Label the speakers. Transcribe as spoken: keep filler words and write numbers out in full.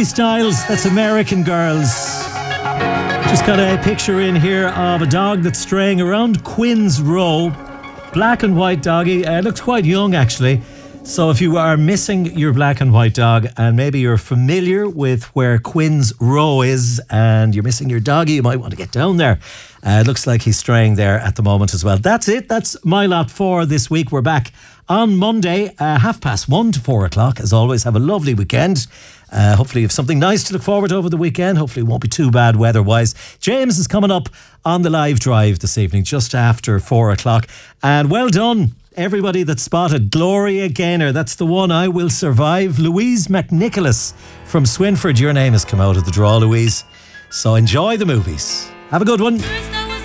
Speaker 1: Harry Styles, that's American Girls. Just got a picture in here of a dog that's straying around Quinns Row. Black and white doggy. Uh, looks quite young, actually. So if you are missing your black and white dog, and maybe you're familiar with where Quinns Row is, and you're missing your doggy, you might want to get down there. Uh, it looks like he's straying there at the moment as well. That's it. That's my lot for this week. We're back on Monday, uh, half past one to four o'clock. As always, have a lovely weekend. Uh, hopefully you have something nice to look forward to over the weekend. Hopefully it won't be too bad weather-wise. James is coming up on the live drive this evening, just after four o'clock. And well done, everybody that spotted Gloria Gaynor. That's the one, I Will Survive. Louise McNicholas from Swinford. Your name has come out of the draw, Louise. So enjoy the movies. Have a good one.